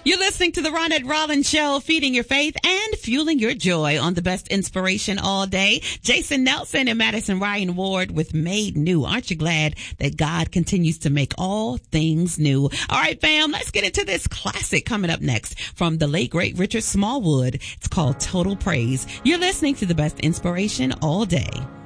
You're listening to the Ronette Rollins Show, feeding your faith and fueling your joy on the best inspiration all day. Jason Nelson and Madison Ryan Ward with Made New. Aren't you glad that God continues to make all things new? All right, fam, let's get into this classic coming up next from the late, great Richard Smallwood. It's called Total Praise. You're listening to the best inspiration all day.